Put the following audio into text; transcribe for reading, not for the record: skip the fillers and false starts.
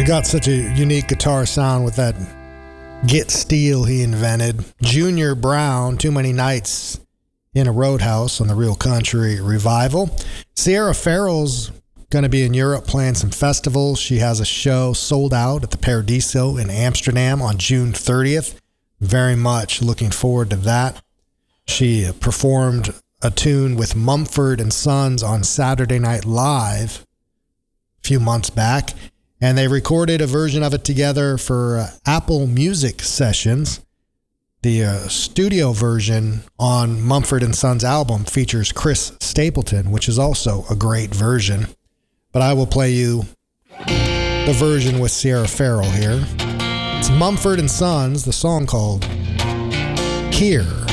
Got such a unique guitar sound with that Git steel he invented. Junior Brown, Too Many Nights in a Roadhouse on the Real Country Revival. Sierra Farrell's going to be in Europe playing some festivals. She has a show sold out at the Paradiso in Amsterdam on June 30th. Very much looking forward to that. She performed a tune with Mumford & Sons on Saturday Night Live a few months back, and they recorded a version of it together for Apple Music Sessions. The studio version on Mumford & Sons album features Chris Stapleton, which is also a great version. But I will play you the version with Sierra Farrell here. It's Mumford & Sons, the song called Here.